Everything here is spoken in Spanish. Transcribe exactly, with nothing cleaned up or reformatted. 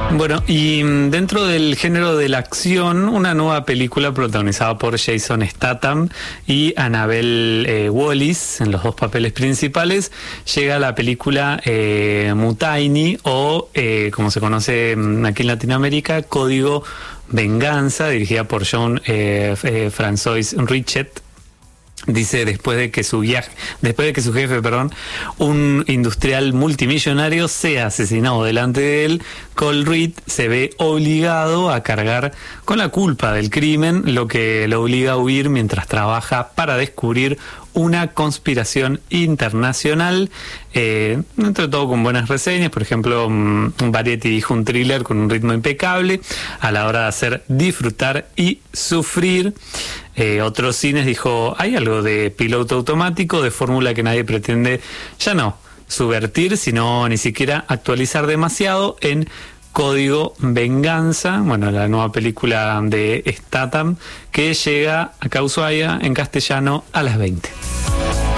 Bueno, y dentro del género de la acción, una nueva película protagonizada por Jason Statham y Annabelle eh, Wallis en los dos papeles principales. Llega la película eh, Mutiny, o eh, como se conoce aquí en Latinoamérica, Código Venganza, dirigida por John eh, eh, Francois Richet. Dice, después de que su viaje, después de que su jefe, perdón, un industrial multimillonario, sea asesinado delante de él, Cole Reed se ve obligado a cargar con la culpa del crimen, lo que lo obliga a huir mientras trabaja para descubrir una conspiración internacional, eh, entre todo con buenas reseñas. Por ejemplo, um, Variety dijo un thriller con un ritmo impecable a la hora de hacer disfrutar y sufrir. Eh, otros cines dijo, hay algo de piloto automático, de fórmula que nadie pretende ya no subvertir, sino ni siquiera actualizar demasiado en Código Venganza, bueno, la nueva película de Statham, que llega a Ushuaia en castellano a las veinte.